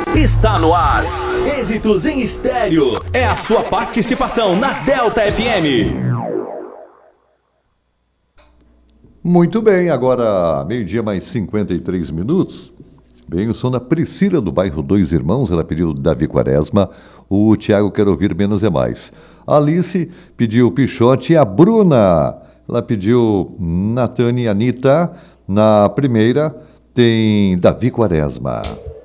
Está no ar. Êxitos em Estéreo. É a sua participação na Delta FM. Muito bem, agora meio-dia mais 53 minutos. Bem, o som da Priscila do bairro Dois Irmãos, ela pediu Davi Quaresma. O Tiago quer ouvir Menos é Mais. A Alice pediu Pichote e a Bruna, ela pediu Natane e Anitta. Na primeira tem Davi Quaresma.